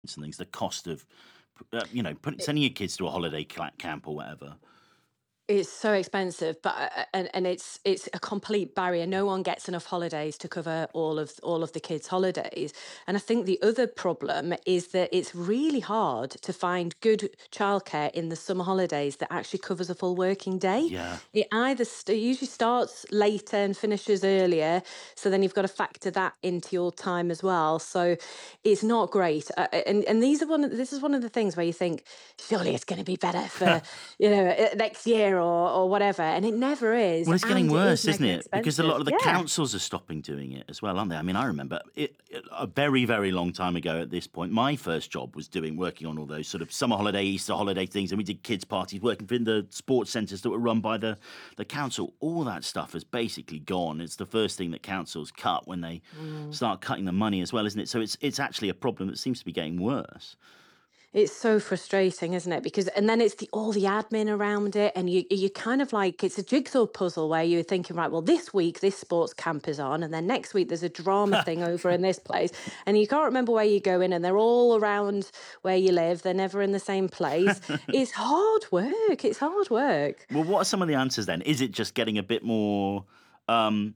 and things, the cost of, sending your kids to a holiday camp or whatever. It's so expensive, but and it's a complete barrier. No one gets enough holidays to cover all of the kids' holidays. And I think the other problem is that it's really hard to find good childcare in the summer holidays that actually covers a full working day. Yeah. It usually starts later and finishes earlier, so then you've got to factor that into your time as well. So it's not great. And this is one of the things where you think surely it's going to be better for next year or whatever. And it never is. Well, it's getting And it is worse, isn't mega it? Because a lot expensive. of the Yeah. councils are stopping doing it as well, aren't they? I mean, I remember a very, very long time ago at this point, my first job was working on all those sort of summer holiday, Easter holiday things, and we did kids' parties, working in the sports centres that were run by the council. All that stuff has basically gone. It's the first thing that councils cut when they Mm. start cutting the money as well, isn't it? So it's actually a problem that seems to be getting worse. It's so frustrating, isn't it? Because and then it's the all the admin around it, and you kind of like it's a jigsaw puzzle where you're thinking, right, well, this week this sports camp is on, and then next week there's a drama thing over in this place, and you can't remember where you're going, and they're all around where you live. They're never in the same place. It's hard work. It's hard work. Well, what are some of the answers then? Is it just getting a bit more